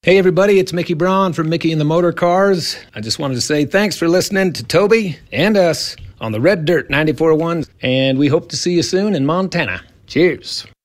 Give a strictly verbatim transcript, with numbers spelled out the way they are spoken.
Hey everybody, it's Mickey Braun from Mickey and the Motor Cars. I just wanted to say thanks for listening to Toby and us on the Red Dirt ninety-four point one, and we hope to see you soon in Montana. Cheers.